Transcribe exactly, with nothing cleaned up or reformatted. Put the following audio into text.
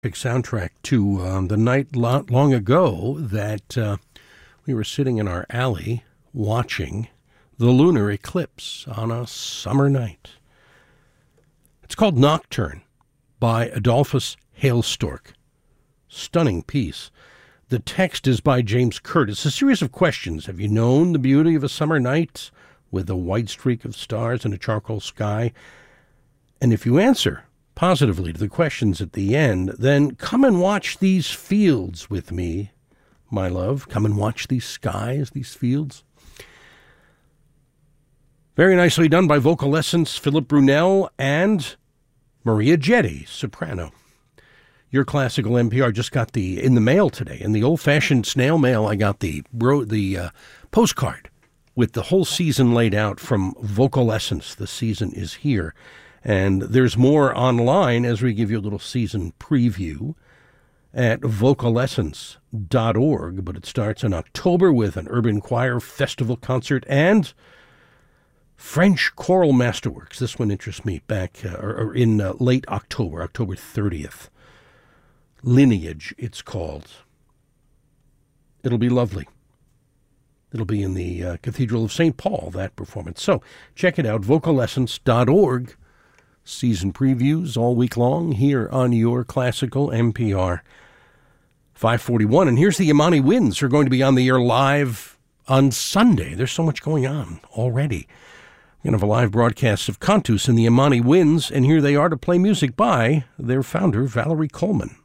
Big soundtrack to um, the night lot long ago that uh, we were sitting in our alley watching the lunar eclipse on a summer night. It's called Nocturne by Adolphus Hailstork. Stunning piece. The text is by James Curtis. A series of questions. Have you known the beauty of a summer night with a white streak of stars and a charcoal sky? And if you answer positively to the questions at the end, then come and watch these fields with me, my love. Come and watch these skies, these fields. Very nicely done by Vocal Essence, Philip Brunel, and Maria Jetty, soprano. Your Classical N P R just got the, in the mail today, in the old-fashioned snail mail, I got the, the uh, postcard with the whole season laid out from Vocal Essence. The season is here. And there's more online as we give you a little season preview at vocal essence dot org. But it starts in October with an urban choir festival concert and French choral masterworks. This one interests me back uh, or, or in uh, late October, October thirtieth. Lineage, it's called. It'll be lovely. It'll be in the uh, Cathedral of Saint Paul, that performance. So check it out, vocal essence dot org. Season previews all week long here on your Classical N P R five forty-one. And here's the Imani Winds who are going to be on the air live on Sunday. There's so much going on already. We're going to have a live broadcast of Cantus and the Imani Winds, and here they are to play music by their founder, Valerie Coleman.